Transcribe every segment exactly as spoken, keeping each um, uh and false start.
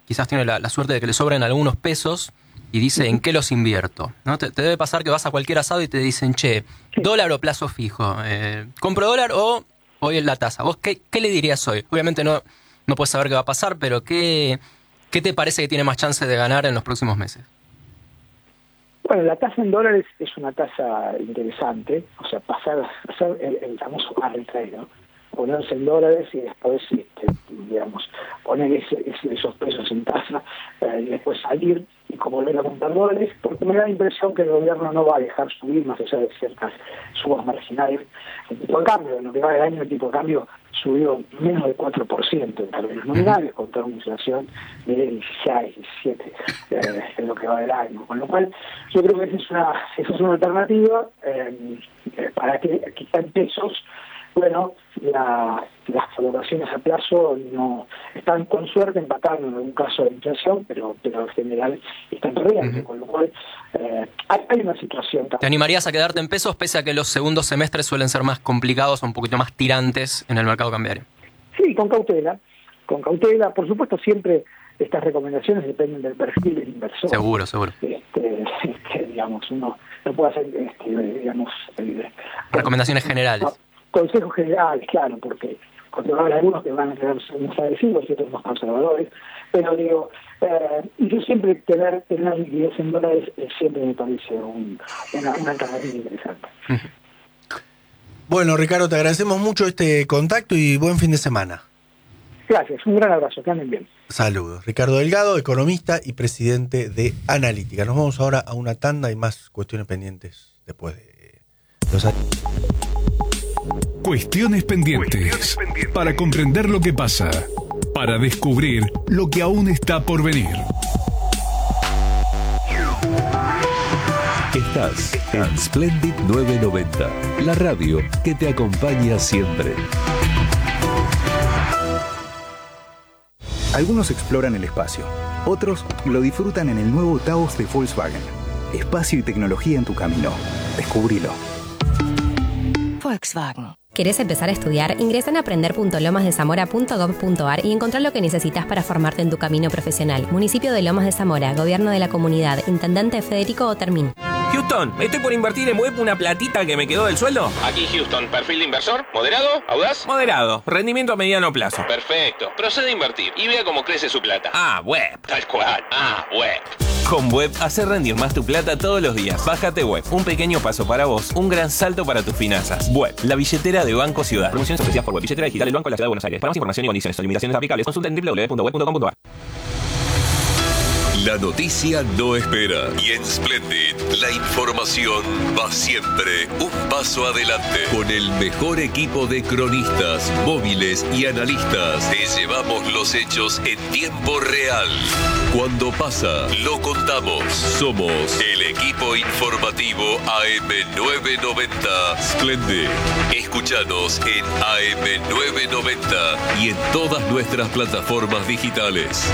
quizás tiene la, la suerte de que le sobren algunos pesos y dice en qué los invierto, ¿no? Te, te debe pasar que vas a cualquier asado y te dicen, che, dólar o plazo fijo, eh, ¿compro dólar o hoy en la tasa? ¿Vos qué, qué le dirías hoy? Obviamente no, no puedes saber qué va a pasar, pero ¿qué, qué te parece que tiene más chance de ganar en los próximos meses? Bueno, la tasa en dólares es una tasa interesante, o sea, pasar, pasar el, el famoso carry trade, ¿no? Ponerse en dólares y después, este, digamos, poner ese, ese, esos pesos en tasa eh, y después salir y como volver a comprar dólares, porque me da la impresión que el gobierno no va a dejar subir más allá de ciertas subas marginales. El tipo de cambio, en lo que va del año, el tipo de cambio subió menos del cuatro por ciento en términos nominales, contra una inflación de dieciséis, diecisiete eh, en lo que va del año. Con lo cual, yo creo que esa es una, esa es una alternativa eh, para que quizá en pesos, bueno, la, las valoraciones a plazo no están con suerte empatando en algún caso de inflación, pero pero en general están perdiendo, uh-huh. Con lo cual eh, hay, hay una situación. ¿Te animarías a quedarte en pesos pese a que los segundos semestres suelen ser más complicados o un poquito más tirantes en el mercado cambiario? Sí, con cautela, con cautela. Por supuesto, siempre estas recomendaciones dependen del perfil del inversor. Seguro, seguro. Este, este, digamos, uno no puede hacer, este, digamos... Eh, recomendaciones generales. No, consejos generales, claro, porque cuando hay algunos que van a ser más agresivos y otros más conservadores, pero digo, eh, y yo siempre tener, tener liquidez en dólares eh, siempre me parece un, una, una alternativa interesante. Bueno, Ricardo, te agradecemos mucho este contacto y buen fin de semana. Gracias, un gran abrazo, que anden bien. Saludos. Ricardo Delgado, economista y presidente de Analítica. Nos vamos ahora a una tanda y más cuestiones pendientes después de los años. Cuestiones pendientes. Cuestiones pendientes. Para comprender lo que pasa. Para descubrir lo que aún está por venir. Estás en Splendid novecientos noventa, la radio que te acompaña siempre. Algunos exploran el espacio, otros lo disfrutan en el nuevo Taos de Volkswagen. Espacio y tecnología en tu camino. Descubrilo. Volkswagen. ¿Querés empezar a estudiar? Ingresa en aprender punto lomas de zamora punto gob punto ar y encontrar lo que necesitas para formarte en tu camino profesional. Municipio de Lomas de Zamora, Gobierno de la Comunidad, Intendente Federico Otermin. Houston, estoy por invertir en web una platita que me quedó del sueldo. Aquí Houston, perfil de inversor, moderado, audaz. Moderado, rendimiento a mediano plazo. Perfecto, procede a invertir y vea cómo crece su plata. Ah, web. Tal cual, ah, web. Con Web, hacer rendir más tu plata todos los días. Bájate Web, un pequeño paso para vos, un gran salto para tus finanzas. Web, la billetera de Banco Ciudad. Promociones ofrecidas por Web, billetera digital del Banco de la Ciudad de Buenos Aires. Para más información y condiciones o limitaciones aplicables, consulta en doble u doble u doble u punto web punto com punto ar. La noticia no espera y en Splendid la información va siempre un paso adelante. Con el mejor equipo de cronistas, móviles y analistas te llevamos los hechos en tiempo real. Cuando pasa, lo contamos. Somos el equipo informativo A M novecientos noventa Splendid. Escúchanos en A M novecientos noventa y en todas nuestras plataformas digitales.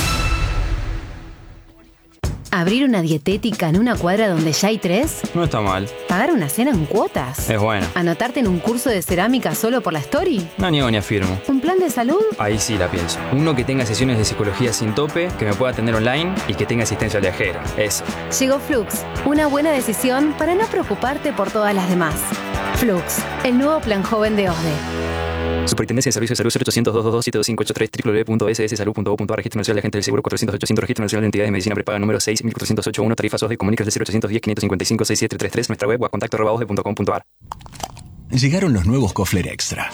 ¿Abrir una dietética en una cuadra donde ya hay tres? No está mal. ¿Pagar una cena en cuotas? Es bueno. ¿Anotarte en un curso de cerámica solo por la story? No niego ni afirmo. ¿Un plan de salud? Ahí sí la pienso. Uno que tenga sesiones de psicología sin tope, que me pueda atender online y que tenga asistencia viajera. Eso. Llegó Flux. Una buena decisión para no preocuparte por todas las demás. Flux, el nuevo plan joven de O S D E. Superintendencia de Servicios de Salud cero ochocientos, doscientos veintidós, siete dos cinco ocho tres, doble u doble u doble u punto ese ese salud punto gob punto ar. Registro Nacional de Agentes del Seguro cuatrocientos ochocientos, Registro Nacional de Entidades de Medicina Prepaga número seis mil cuatrocientos ochenta y uno, tarifas O S D E, comunicas de cero ochocientos diez, quinientos cincuenta y cinco, sesenta y siete treinta y tres, nuestra web o a contacto arroba osde punto com punto ar. Llegaron los nuevos Kofler Extra.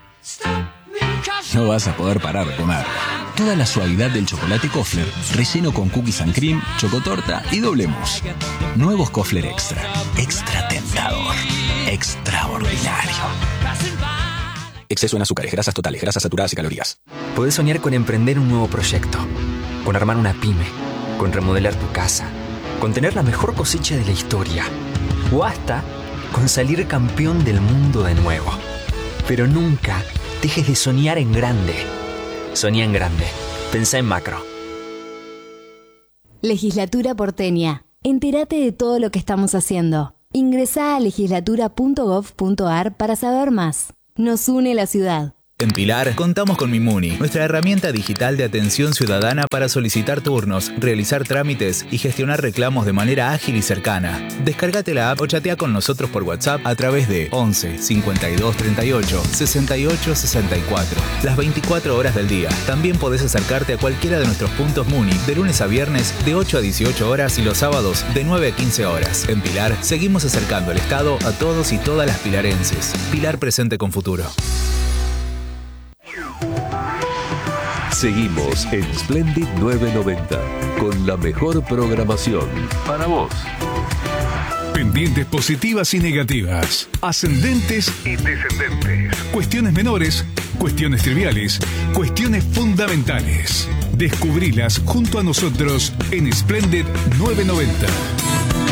No vas a poder parar de comer. Toda la suavidad del chocolate Kofler, relleno con cookies and cream, chocotorta y doble mousse. Nuevos Kofler Extra. Extra tentador. Extraordinario. Exceso en azúcares, grasas totales, grasas saturadas y calorías. Podés soñar con emprender un nuevo proyecto, con armar una pyme, con remodelar tu casa, con tener la mejor cosecha de la historia, o hasta con salir campeón del mundo de nuevo. Pero nunca dejes de soñar en grande. Soñá en grande. Pensá en macro. Legislatura porteña. Entérate de todo lo que estamos haciendo. Ingresá a legislatura punto gob punto ar para saber más. Nos une la ciudad. En Pilar, contamos con Mimuni, nuestra herramienta digital de atención ciudadana para solicitar turnos, realizar trámites y gestionar reclamos de manera ágil y cercana. Descárgate la app o chatea con nosotros por WhatsApp a través de once cincuenta y dos treinta y ocho sesenta y ocho sesenta y cuatro. Las veinticuatro horas del día. También podés acercarte a cualquiera de nuestros puntos Muni de lunes a viernes de ocho a dieciocho horas y los sábados de nueve a quince horas. En Pilar, seguimos acercando el Estado a todos y todas las pilarenses. Pilar presente con futuro. Seguimos en Splendid novecientos noventa con la mejor programación para vos. Pendientes positivas y negativas, ascendentes y descendentes, cuestiones menores, cuestiones triviales, cuestiones fundamentales. Descubrilas junto a nosotros en Splendid novecientos noventa.